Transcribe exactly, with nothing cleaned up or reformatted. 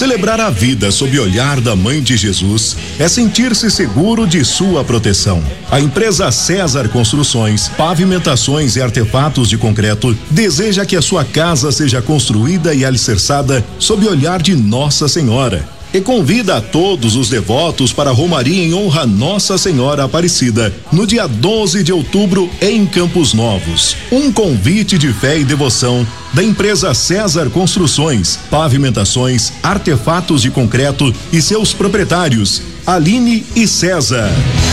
Celebrar a vida sob o olhar da Mãe de Jesus é sentir-se seguro de sua proteção. A empresa César Construções, Pavimentações e Artefatos de Concreto deseja que a sua casa seja construída e alicerçada sob o olhar de Nossa Senhora. E convida a todos os devotos para a Romaria em honra a Nossa Senhora Aparecida, no dia doze de outubro, em Campos Novos. Um convite de fé e devoção da empresa César Construções, Pavimentações, Artefatos de Concreto e seus proprietários, Aline e César.